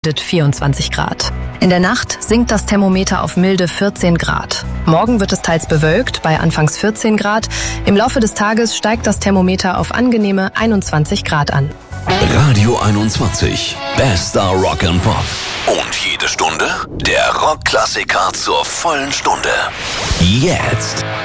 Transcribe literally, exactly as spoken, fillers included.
vierundzwanzig Grad. In der Nacht sinkt das Thermometer auf milde vierzehn Grad. Morgen wird es teils bewölkt bei anfangs vierzehn Grad. Im Laufe des Tages steigt das Thermometer auf angenehme einundzwanzig Grad an. Radio einundzwanzig, bester Rock and Pop. Und jede Stunde der Rockklassiker zur vollen Stunde. Jetzt